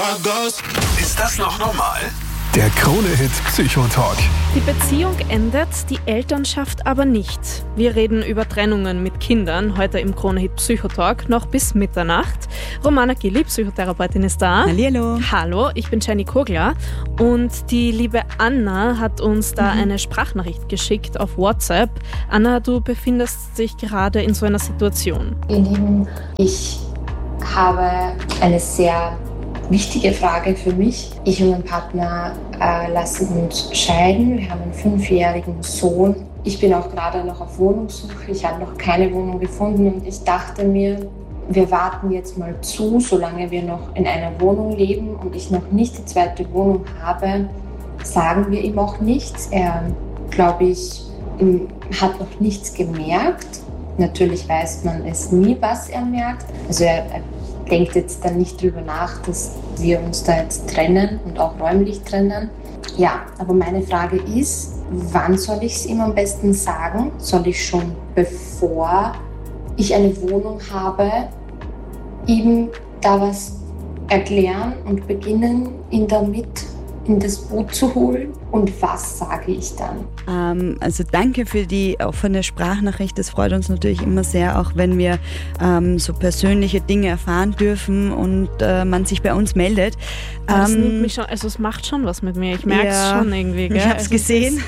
Ist das noch normal? Der Krone-Hit Psychotalk. Die Beziehung endet, die Elternschaft aber nicht. Wir reden über Trennungen mit Kindern, heute im Krone-Hit Psychotalk, noch bis Mitternacht. Romana Gilli, Psychotherapeutin, ist da. Hallihallo. Hallo, ich bin Jenny Kogler und die liebe Anna hat uns da eine Sprachnachricht geschickt auf WhatsApp. Anna, du befindest dich gerade in so einer Situation. Ihr Lieben, ich habe eine sehr wichtige Frage für mich. Ich und mein Partner lassen uns scheiden. Wir haben einen 5-jährigen Sohn. Ich bin auch gerade noch auf Wohnungssuche. Ich habe noch keine Wohnung gefunden und ich dachte mir, wir warten jetzt mal zu, solange wir noch in einer Wohnung leben und ich noch nicht die zweite Wohnung habe, sagen wir ihm auch nichts. Er, glaube ich, hat noch nichts gemerkt. Natürlich weiß man es nie, was er merkt. Also er denkt jetzt dann nicht drüber nach, dass wir uns da jetzt trennen und auch räumlich trennen. Ja, aber meine Frage ist, wann soll ich es ihm am besten sagen? Soll ich schon bevor ich eine Wohnung habe, ihm da was erklären und beginnen, ihn damit in das Boot zu holen? Und was sage ich dann? Also danke für die offene Sprachnachricht. Das freut uns natürlich immer sehr, auch wenn wir so persönliche Dinge erfahren dürfen und man sich bei uns meldet. Das nimmt mich schon, also es macht schon was mit mir. Ich merke es schon irgendwie. Gell? Ich habe es gesehen.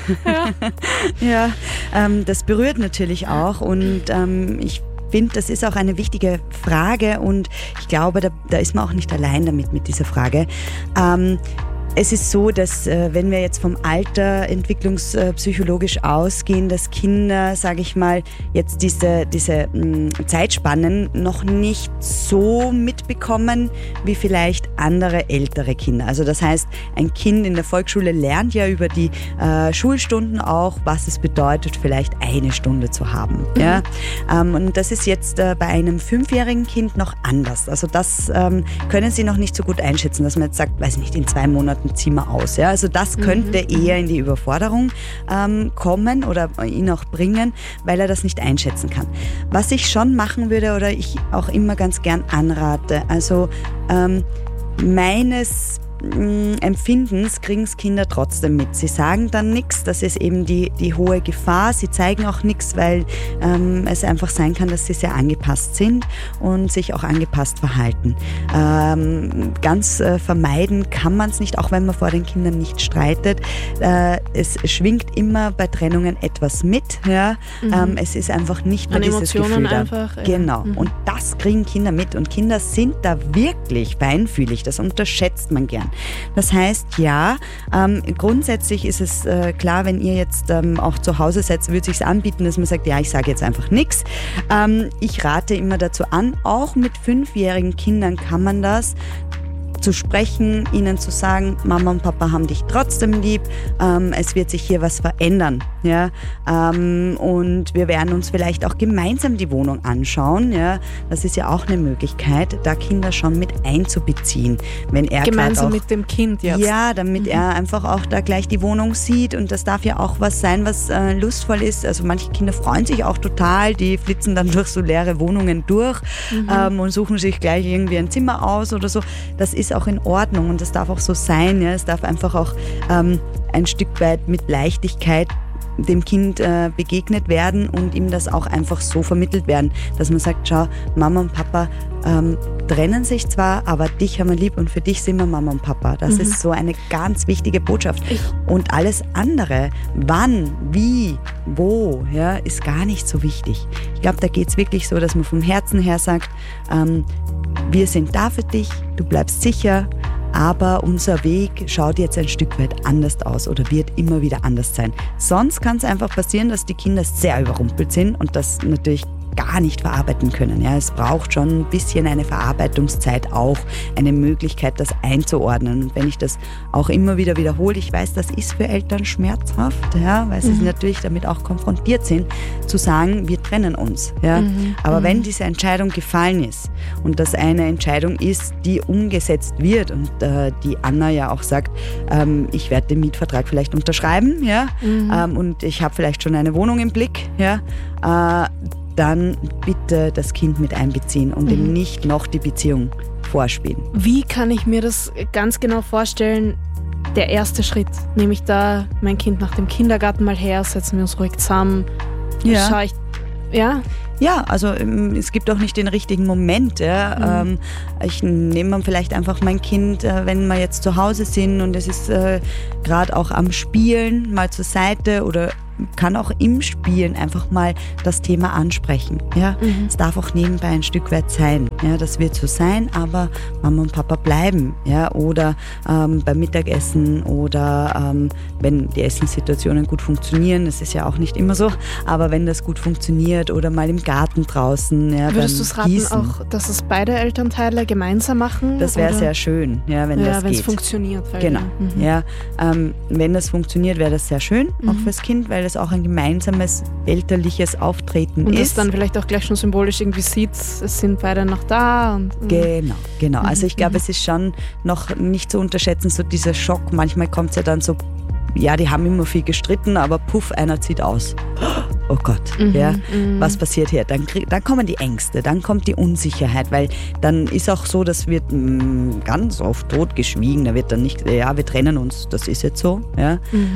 Das berührt natürlich auch und ich finde, das ist auch eine wichtige Frage und ich glaube, da ist man auch nicht allein damit mit dieser Frage. Es ist so, dass wenn wir jetzt vom Alter entwicklungspsychologisch ausgehen, dass Kinder, sage ich mal, jetzt diese Zeitspannen noch nicht so mitbekommen wie vielleicht andere ältere Kinder. Also das heißt, ein Kind in der Volksschule lernt ja über die Schulstunden auch, was es bedeutet, vielleicht eine Stunde zu haben. Mhm. Ja? Und das ist jetzt bei einem 5-jährigen Kind noch anders. Also das können Sie noch nicht so gut einschätzen, dass man jetzt sagt, weiß nicht, in 2 Monaten ziehen wir aus. Ja? Also das könnte eher in die Überforderung kommen oder ihn auch bringen, weil er das nicht einschätzen kann. Was ich schon machen würde oder ich auch immer ganz gern anrate, also meines Empfindens kriegen es Kinder trotzdem mit. Sie sagen dann nichts, das ist eben die hohe Gefahr. Sie zeigen auch nichts, weil es einfach sein kann, dass sie sehr angepasst sind und sich auch angepasst verhalten. Ganz vermeiden kann man es nicht, auch wenn man vor den Kindern nicht streitet. Es schwingt immer bei Trennungen etwas mit. Ja? Es ist einfach nicht nur dieses Gefühl da. Genau. Und das kriegen Kinder mit und Kinder sind da wirklich feinfühlig. Das unterschätzt man gern. Das heißt, ja, grundsätzlich ist es klar, wenn ihr jetzt auch zu Hause seid, würde es sich anbieten, dass man sagt, ja, ich sage jetzt einfach nichts. Ich rate immer dazu an, auch mit 5-jährigen Kindern kann man das zu sprechen, ihnen zu sagen, Mama und Papa haben dich trotzdem lieb, es wird sich hier was verändern. Ja? Und wir werden uns vielleicht auch gemeinsam die Wohnung anschauen. Ja? Das ist ja auch eine Möglichkeit, da Kinder schon mit einzubeziehen. Wenn er gemeinsam auch, mit dem Kind jetzt? Ja, damit er einfach auch da gleich die Wohnung sieht und das darf ja auch was sein, was lustvoll ist. Also manche Kinder freuen sich auch total, die flitzen dann durch so leere Wohnungen durch und suchen sich gleich irgendwie ein Zimmer aus oder so. Das ist auch in Ordnung und das darf auch so sein. Ja? Es darf einfach auch ein Stück weit mit Leichtigkeit dem Kind begegnet werden und ihm das auch einfach so vermittelt werden, dass man sagt, schau, Mama und Papa trennen sich zwar, aber dich haben wir lieb und für dich sind wir Mama und Papa. Das ist so eine ganz wichtige Botschaft. Und alles andere, wann, wie, wo, ja, ist gar nicht so wichtig. Ich glaube, da geht es wirklich so, dass man vom Herzen her sagt, wir sind da für dich, du bleibst sicher, aber unser Weg schaut jetzt ein Stück weit anders aus oder wird immer wieder anders sein. Sonst kann es einfach passieren, dass die Kinder sehr überrumpelt sind und das natürlich gar nicht verarbeiten können. Ja, es braucht schon ein bisschen eine Verarbeitungszeit, auch eine Möglichkeit, das einzuordnen. Und wenn ich das auch immer wieder wiederhole, ich weiß, das ist für Eltern schmerzhaft, ja, weil sie natürlich damit auch konfrontiert sind, zu sagen, wir trennen uns. Ja. Aber wenn diese Entscheidung gefallen ist und das eine Entscheidung ist, die umgesetzt wird und die Anna ja auch sagt, ich werde den Mietvertrag vielleicht unterschreiben, ja, und ich habe vielleicht schon eine Wohnung im Blick, ja, dann bitte das Kind mit einbeziehen und ihm nicht noch die Beziehung vorspielen. Wie kann ich mir das ganz genau vorstellen? Der erste Schritt, nehme ich da mein Kind nach dem Kindergarten mal her, setzen wir uns ruhig zusammen, schaue ich, ja? Ja, also es gibt auch nicht den richtigen Moment. Ja. Ich nehme vielleicht einfach mein Kind, wenn wir jetzt zu Hause sind und es ist gerade auch am Spielen, mal zur Seite oder kann auch im Spielen einfach mal das Thema ansprechen. Ja. Es darf auch nebenbei ein Stück weit sein. Ja. Das wird so sein, aber Mama und Papa bleiben. Ja. Oder beim Mittagessen oder wenn die Essenssituationen gut funktionieren, das ist ja auch nicht immer so, aber wenn das gut funktioniert oder mal im Garten draußen. Ja, würdest du es raten auch, dass es beide Elternteile gemeinsam machen? Das wäre sehr schön, ja, wenn das geht. Wenn es funktioniert. Genau, ja. Wenn das funktioniert, wäre das sehr schön, auch fürs Kind, weil es auch ein gemeinsames elterliches Auftreten und ist. Und das dann vielleicht auch gleich schon symbolisch irgendwie sieht, es sind beide noch da. Genau. Also ich glaube, es ist schon noch nicht zu unterschätzen, so dieser Schock. Manchmal kommt es ja dann so, ja, die haben immer viel gestritten, aber puff, einer zieht aus. Oh Gott, was passiert hier? Dann kommen die Ängste, dann kommt die Unsicherheit, weil dann ist auch so, das wird ganz oft totgeschwiegen, da wird dann nicht, ja, wir trennen uns, das ist jetzt so. Ja.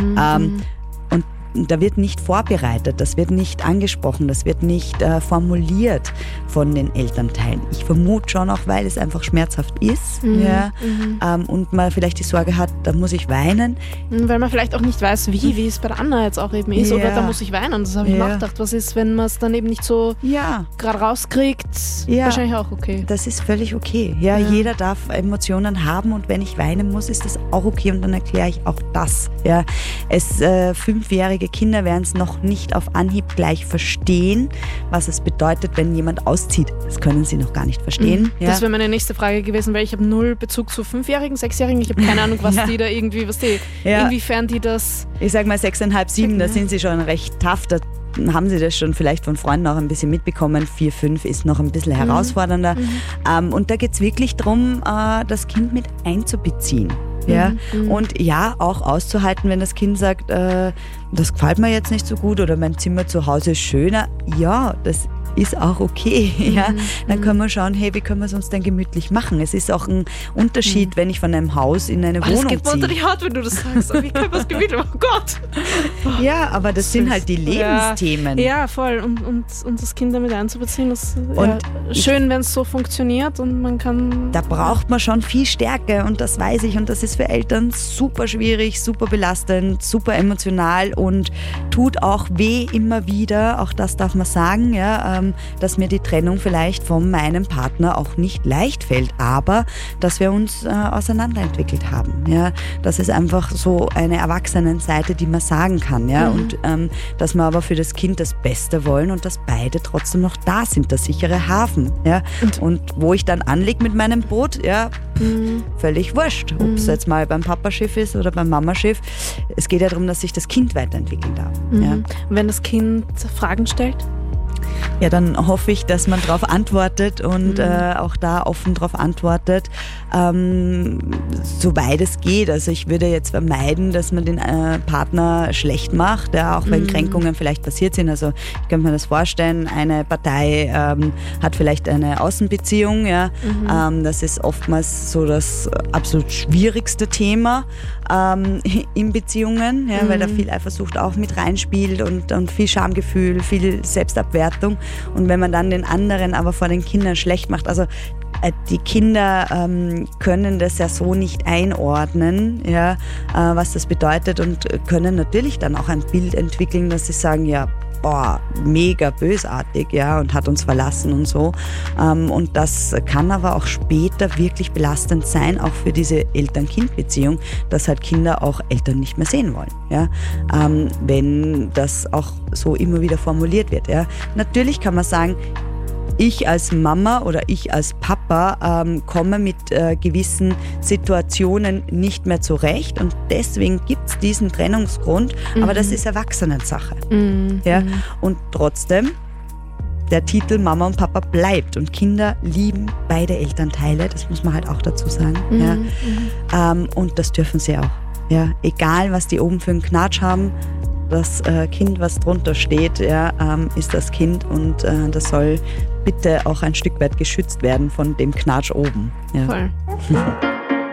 Und da wird nicht vorbereitet, das wird nicht angesprochen, das wird nicht formuliert von den Elternteilen. Ich vermute schon auch, weil es einfach schmerzhaft ist und man vielleicht die Sorge hat, da muss ich weinen. Weil man vielleicht auch nicht weiß, wie es bei der Anna jetzt auch eben ist, oder da muss ich weinen. Das habe ich mir auch gedacht, was ist, wenn man es dann eben nicht so gerade rauskriegt? Ja. Wahrscheinlich auch okay. Das ist völlig okay. Ja, jeder darf Emotionen haben und wenn ich weinen muss, ist das auch okay und dann erkläre ich auch das. Ja. 5-jährige Kinder werden es noch nicht auf Anhieb gleich verstehen, was es bedeutet, wenn jemand auszieht. Das können sie noch gar nicht verstehen. Ja. Das wäre meine nächste Frage gewesen, weil ich habe null Bezug zu 5-Jährigen, 6-Jährigen. Ich habe keine Ahnung, was die da irgendwie, inwiefern die das... Ich sage mal 6,5, 7, da sind sie schon recht tough. Da haben sie das schon vielleicht von Freunden auch ein bisschen mitbekommen. 4, 5 ist noch ein bisschen herausfordernder. Und da geht es wirklich darum, das Kind mit einzubeziehen. Ja? Und auch auszuhalten, wenn das Kind sagt, das gefällt mir jetzt nicht so gut oder mein Zimmer zu Hause ist schöner. Ja, das ist auch okay. Ja? Dann können wir schauen, hey, wie können wir es uns denn gemütlich machen? Es ist auch ein Unterschied, wenn ich von einem Haus in eine Wohnung ziehe. Das geht mir unter die Haut, wenn du das sagst. Wie können wir es gemütlich machen? Oh Gott! Ja, aber das sind halt die Lebensthemen. Ja, voll. Und das Kind damit einzubeziehen, ist schön, wenn es so funktioniert und man kann... Da braucht man schon viel Stärke und das weiß ich und das ist für Eltern super schwierig, super belastend, super emotional und tut auch weh immer wieder. Auch das darf man sagen, ja, dass mir die Trennung vielleicht von meinem Partner auch nicht leicht fällt, aber dass wir uns auseinanderentwickelt haben. Ja? Das ist einfach so eine Erwachsenenseite, die man sagen kann. Ja? Und dass wir aber für das Kind das Beste wollen und dass beide trotzdem noch da sind, der sichere Hafen. Ja? Und wo ich dann anlege mit meinem Boot, völlig wurscht, ob es jetzt mal beim Papaschiff ist oder beim Mamaschiff. Es geht ja darum, dass sich das Kind weiterentwickeln darf. Ja? Wenn das Kind Fragen stellt? Ja, dann hoffe ich, dass man darauf antwortet und auch da offen darauf antwortet, soweit es geht. Also ich würde jetzt vermeiden, dass man den Partner schlecht macht, ja, auch wenn Kränkungen vielleicht passiert sind. Also ich könnte mir das vorstellen, eine Partei hat vielleicht eine Außenbeziehung. Ja. Das ist oftmals so das absolut schwierigste Thema in Beziehungen, ja, weil da viel Eifersucht auch mit reinspielt und viel Schamgefühl, viel Selbstabwertung. Und wenn man dann den anderen aber vor den Kindern schlecht macht, also die Kinder können das ja so nicht einordnen, ja, was das bedeutet und können natürlich dann auch ein Bild entwickeln, dass sie sagen, ja, boah, mega bösartig, ja, und hat uns verlassen und so. Und das kann aber auch später wirklich belastend sein, auch für diese Eltern-Kind-Beziehung, dass halt Kinder auch Eltern nicht mehr sehen wollen, ja, wenn das auch so immer wieder formuliert wird, ja. Natürlich kann man sagen, ich als Mama oder ich als Papa komme mit gewissen Situationen nicht mehr zurecht und deswegen gibt es diesen Trennungsgrund, aber das ist Erwachsenensache. Ja? Und trotzdem, der Titel Mama und Papa bleibt und Kinder lieben beide Elternteile, das muss man halt auch dazu sagen. Ja? Und das dürfen sie auch. Ja? Egal, was die oben für einen Knatsch haben, das Kind, was drunter steht, ist das Kind und das soll bitte auch ein Stück weit geschützt werden von dem Knatsch oben. Ja. Voll.